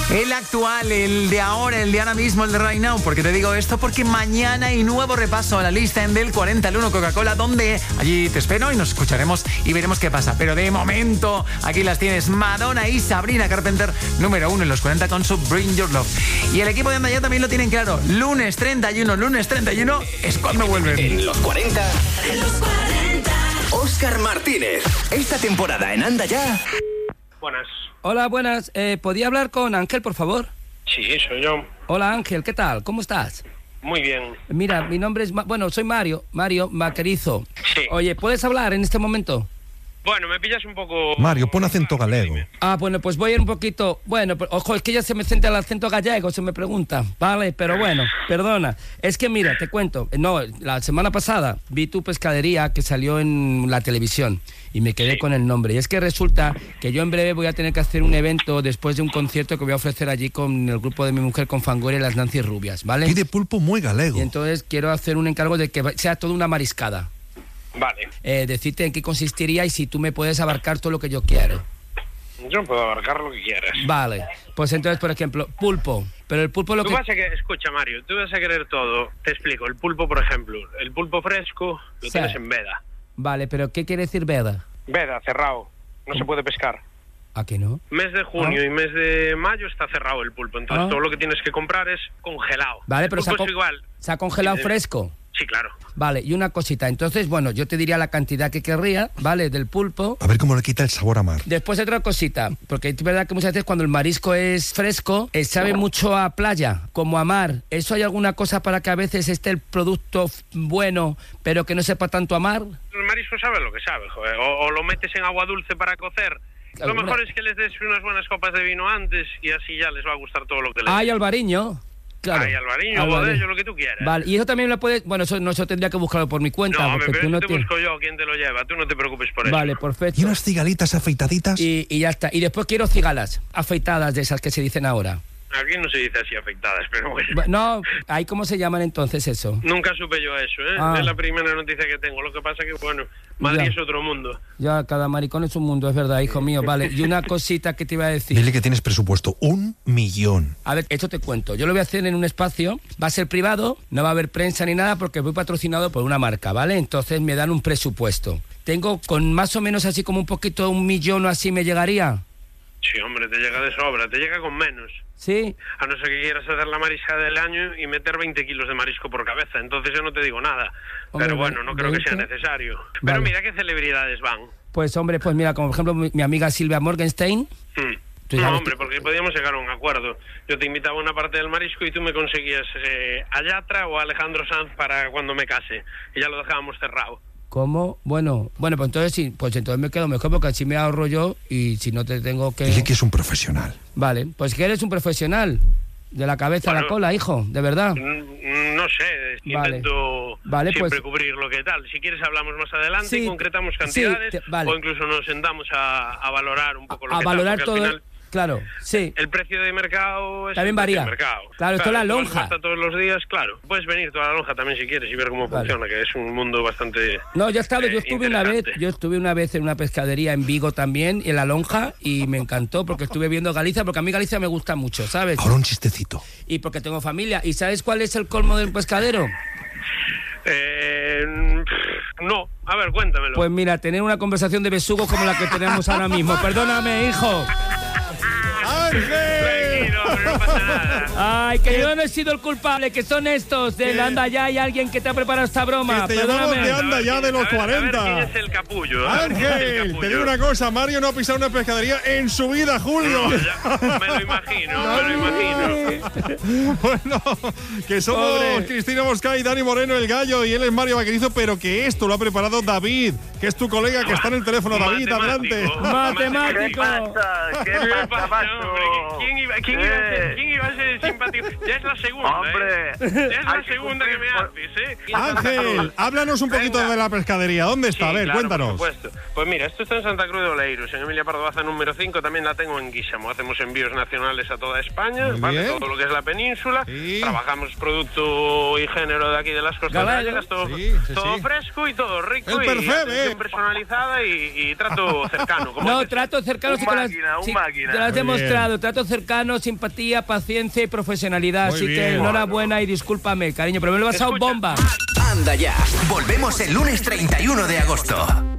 El actual, el de ahora, el de ahora mismo, el de right now. ¿Por qué te digo esto? Porque mañana hay nuevo repaso a la lista en Del 40 al 1 Coca-Cola, donde allí te espero y nos escucharemos y veremos qué pasa. Pero de momento, aquí las tienes Madonna y Sabrina Carpenter, número 1 en los 40 con su Bring Your Love. Y el equipo de Andaya también lo tienen claro. Lunes 31 es cuando vuelven. En los 40. En los 40. Óscar Martínez. Esta temporada en Anda Ya. Buenas. Hola, buenas. ¿Podía hablar con Ángel, por favor? Sí, soy yo. Hola, Ángel, ¿qué tal? ¿Cómo estás? Muy bien. Mira, mi nombre es... soy Mario Vaquerizo. Sí. Oye, ¿puedes hablar en este momento? Bueno, me pillas un poco... Mario, pon acento galego. Bueno, pues voy a ir un poquito... Bueno, ojo, es que ya se me centra el acento gallego, se me pregunta. Vale, pero bueno, perdona. Es que mira, te cuento. No, la semana pasada vi tu pescadería que salió en la televisión y me quedé con el nombre. Y es que resulta que yo en breve voy a tener que hacer un evento después de un concierto que voy a ofrecer allí con el grupo de mi mujer, con Fangoria y las Nancy Rubias, ¿vale? Pide pulpo muy galego. Y entonces quiero hacer un encargo de que sea toda una mariscada. Vale. Decirte en qué consistiría y si tú me puedes abarcar todo lo que yo quiero. Yo puedo abarcar lo que quieras. Vale. Pues entonces, por ejemplo, pulpo. Pero el pulpo Escucha, Mario, tú vas a querer todo. Te explico. El pulpo, por ejemplo. El pulpo fresco lo tienes en veda. Vale, pero ¿qué quiere decir veda? Veda, cerrado. No se puede pescar. ¿A qué no? Mes de junio y mes de mayo está cerrado el pulpo. Entonces todo lo que tienes que comprar es congelado. Vale, pero igual. ¿Se ha congelado fresco? Sí, claro. Vale, y una cosita. Entonces, bueno, yo te diría la cantidad que querría, ¿vale? Del pulpo. A ver cómo le quita el sabor a mar. Después otra cosita, porque es verdad que muchas veces cuando el marisco es fresco, sabe mucho a playa, como a mar. ¿Eso hay alguna cosa para que a veces esté el producto bueno, pero que no sepa tanto a mar? El marisco sabe lo que sabe, joder. O lo metes en agua dulce para cocer. Lo mejor es que les des unas buenas copas de vino antes y así ya les va a gustar todo lo que les des. Ay, albariño. Claro. Ay, albariño, bodello, lo que tú quieras. Vale, y eso también lo puedes... Bueno, eso tendría que buscarlo por mi cuenta. No, pero tú no te busco yo quién te lo lleva. Tú no te preocupes por eso. Vale, perfecto. ¿Y unas cigalitas afeitaditas? Y ya está. Y después quiero cigalas afeitadas de esas que se dicen ahora. Aquí no se dice así afectadas, pero bueno. No, ¿ahí cómo se llaman entonces eso? Nunca supe yo eso, ¿eh? Es la primera noticia que tengo. Lo que pasa que, bueno, Madrid es otro mundo. Ya, cada maricón es un mundo, es verdad, hijo mío. Vale, y una cosita que te iba a decir. Dile que tienes presupuesto 1 millón. A ver, esto te cuento. Yo lo voy a hacer en un espacio, va a ser privado, no va a haber prensa ni nada porque voy patrocinado por una marca, ¿vale? Entonces me dan un presupuesto. Tengo con más o menos así como un poquito, 1 millón o así me llegaría. Sí, hombre, te llega de sobra, te llega con menos. ¿Sí? A no ser que quieras hacer la marisca del año y meter 20 kilos de marisco por cabeza, entonces yo no te digo nada. Hombre, pero bueno, no creo que sea necesario. Pero mira qué celebridades van. Pues hombre, pues mira, como por ejemplo mi amiga Silvia Morgenstein. No, hombre, porque podíamos llegar a un acuerdo. Yo te invitaba a una parte del marisco y tú me conseguías a Yatra o a Alejandro Sanz para cuando me case. Y ya lo dejábamos cerrado. ¿Cómo? Bueno, pues entonces sí, pues entonces me quedo mejor porque así me ahorro yo y si no te tengo que... Dile que es un profesional. Vale, pues que eres un profesional. De la cabeza a la cola, hijo, de verdad. No sé, intento siempre cubrir lo que tal. Si quieres hablamos más adelante y concretamos cantidades o incluso nos sentamos a valorar un poco lo que valorar tal, todo. Al final, claro, sí. El precio de mercado es también varía. Claro, esto es la lonja. Hasta todos los días, claro. Puedes venir toda la lonja también si quieres y ver cómo funciona, que es un mundo bastante. No, yo estuve una vez en una pescadería en Vigo también, en la lonja, y me encantó porque estuve viendo Galicia, porque a mí Galicia me gusta mucho, ¿sabes? Ahora un chistecito. Y porque tengo familia. ¿Y sabes cuál es el colmo del pescadero? No, a ver, cuéntamelo. Pues mira, tener una conversación de besugos como la que tenemos ahora mismo. Perdóname, hijo. Tranquilo, pero no pasa nada. Ay, que yo no he sido el culpable, que son estos del Anda Ya. Hay alguien que te ha preparado esta broma. Que te llamamos de Anda Ya de los 40. A ver quién es el capullo. Ángel, te digo una cosa, Mario no ha pisado una pescadería en su vida, Julio. No, me lo imagino. Bueno, que somos Cristina Mosca y Dani Moreno, el gallo, y él es Mario Vaquerizo, pero que esto lo ha preparado David, que es tu colega que está en el teléfono. David, adelante. Matemático. ¿Qué pasa, macho? ¿Quién iba va a ser simpático. Ya es la segunda, Hombre, ya es la segunda que me haces, Ángel, háblanos un poquito de la pescadería. ¿Dónde está? Sí, A ver, claro, cuéntanos. por supuesto. Pues mira, esto está en Santa Cruz de Oleiros, en Emilia Pardo Baza número 5, también la tengo en Guíxamo. Hacemos envíos nacionales a toda España, Muy ¿vale? bien. Todo lo que es la península. Sí. Trabajamos producto y género de aquí de las costas gallegas, todo, Sí, sí, todo sí. fresco y todo rico. El y percebe. atención personalizada y trato cercano. Como No, dices. trato cercano, Un sí que lo has- máquina, un sí, máquina. te lo has Muy demostrado. Trato cercano, simpatía, paciencia y profesionalidad. Muy Así que bien. enhorabuena y discúlpame, cariño, pero me lo he pasado Escucha. bomba. Anda ya. Volvemos el lunes 31 de agosto.